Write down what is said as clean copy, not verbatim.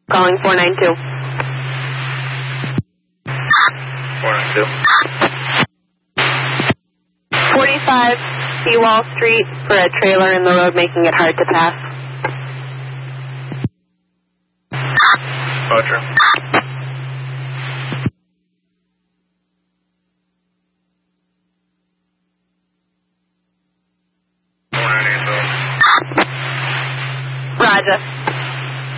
Calling 492. 492. 45 Seawall Street for a trailer in the road making it hard to pass. Roger.